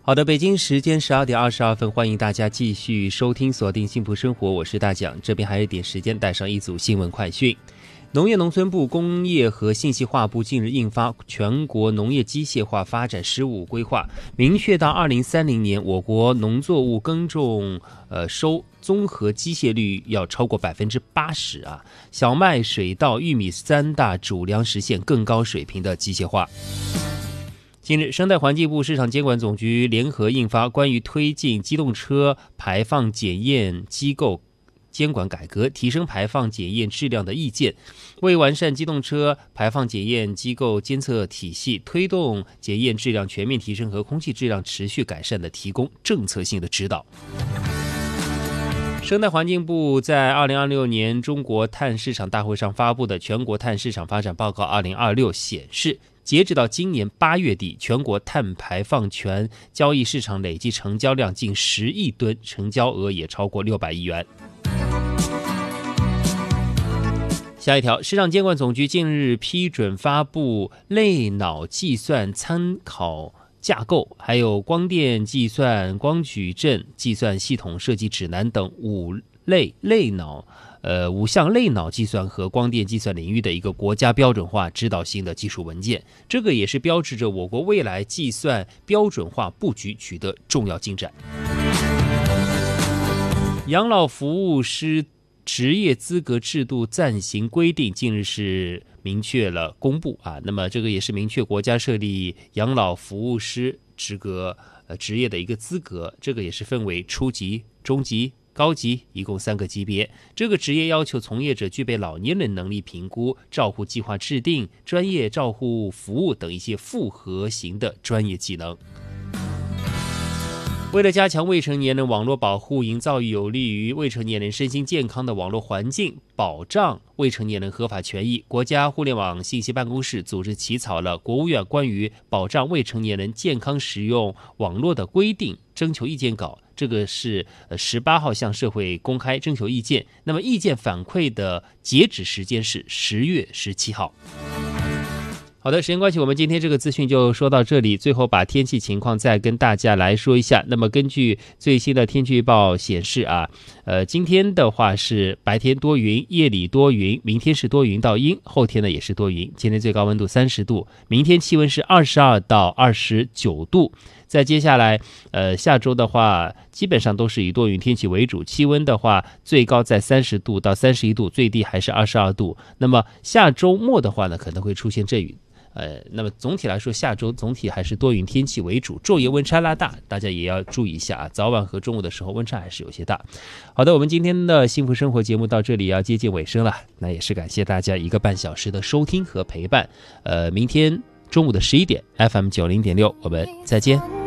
好的，北京时间12:22，欢迎大家继续收听锁定幸福生活，我是大蒋，这边还有一点时间带上一组新闻快讯。农业农村部、工业和信息化部近日印发《全国农业机械化发展15规划》，明确到2030年，我国农作物耕种收综合机械率要超过80%啊！小麦、水稻、玉米3大主粮实现更高水平的机械化。近日，生态环境部、市场监管总局联合印发关于推进机动车排放检验机构监管改革，提升排放检验质量的意见，为完善机动车排放检验机构监测体系，推动检验质量全面提升和空气质量持续改善的提供政策性的指导。生态环境部在2026年中国碳市场大会上发布的全国碳市场发展报告2026显示，截止到今年8月底，全国碳排放权交易市场累计成交量近10亿吨，成交额也超过600亿元。下一条，市场监管总局近日批准发布类脑计算参考架构，还有光电计算、光矩阵计算系统设计指南等5项类脑计算和光电计算领域的一个国家标准化指导性的技术文件，这个也是标志着我国未来计算标准化布局取得重要进展。养老服务师职业资格制度暂行规定近日是明确了公布啊，那么这个也是明确国家设立养老服务师职业的一个资格，这个也是分为初级、中级、高级，一共3个级别。这个职业要求从业者具备老年人能力评估、照护计划制定、专业照护服务等一些复合型的专业技能。为了加强未成年人网络保护，营造有利于未成年人身心健康的网络环境，保障未成年人合法权益，国家互联网信息办公室组织起草了国务院关于保障未成年人健康使用网络的规定征求意见稿，这个是18号向社会公开征求意见，那么意见反馈的截止时间是10月17号。好的，时间关系，我们今天这个资讯就说到这里。最后把天气情况再跟大家来说一下。那么根据最新的天气预报显示啊，今天的话是白天多云，夜里多云，明天是多云到阴，后天呢也是多云。今天最高温度30度，明天气温是22到29度。再接下来下周的话基本上都是以多云天气为主，气温的话最高在30度到31度，最低还是22度。那么下周末的话呢，可能会出现阵雨。那么总体来说，下周总体还是多云天气为主，昼夜温差拉大，大家也要注意一下啊，早晚和中午的时候温差还是有些大。好的，我们今天的幸福生活节目到这里要接近尾声了，那也是感谢大家1个半小时的收听和陪伴。明天中午的11点 FM90.6，我们再见。